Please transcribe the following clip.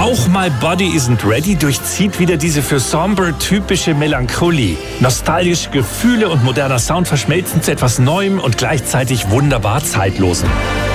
Auch My Body Isn't Ready durchzieht wieder diese für Sombre typische Melancholie. Nostalgische Gefühle und moderner Sound verschmelzen zu etwas Neuem und gleichzeitig wunderbar Zeitlosem.